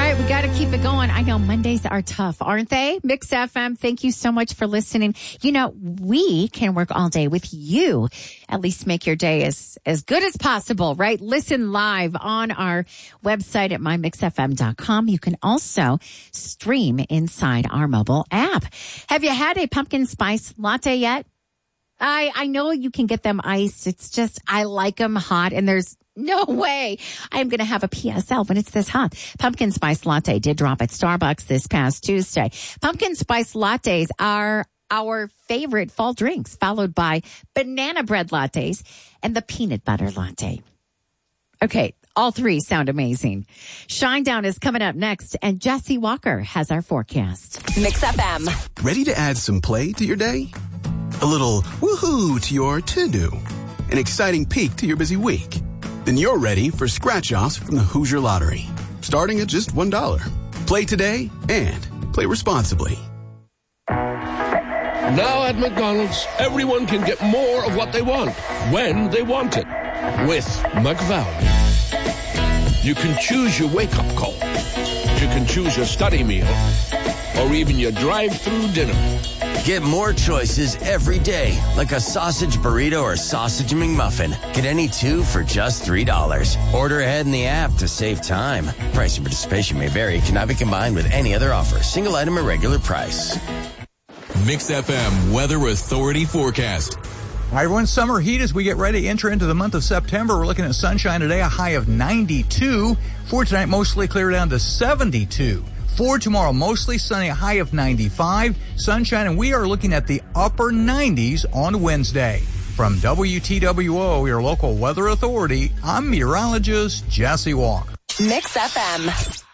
right, we got to keep it going. I know Mondays are tough, aren't they? Mix FM, thank you so much for listening. You know, we can work all day with you. At least make your day as good as possible, right? Listen live on our website at mymixfm.com. You can also stream inside our mobile app. Have you had a pumpkin spice latte yet? I know you can get them iced. It's just, I like them hot, and there's no way I'm going to have a PSL when it's this hot. Pumpkin spice latte did drop at Starbucks this past Tuesday. Pumpkin spice lattes are our favorite fall drinks, followed by banana bread lattes and the peanut butter latte. Okay, all three sound amazing. Shinedown is coming up next, and Jesse Walker has our forecast. Mix FM. Ready to add some play to your day? A little woohoo to your to-do. An exciting peek to your busy week. Then you're ready for scratch-offs from the Hoosier Lottery. Starting at just $1. Play today and play responsibly. Now at McDonald's, everyone can get more of what they want, when they want it. With McValue. You can choose your wake-up call. You can choose your study meal. Or even your drive-through dinner. Get more choices every day, like a sausage burrito or sausage McMuffin. Get any two for just $3. Order ahead in the app to save time. Price and participation may vary. Cannot be combined with any other offer. Single item at regular price. Mix FM Weather Authority forecast. Hi, everyone. Summer heat as we get ready to enter into the month of September. We're looking at sunshine today, a high of 92. For tonight, mostly clear down to 72. For tomorrow, mostly sunny, a high of 95, sunshine, and we are looking at the upper 90s on Wednesday. From WTWO, your local weather authority, I'm meteorologist Jesse Walker. Mix FM.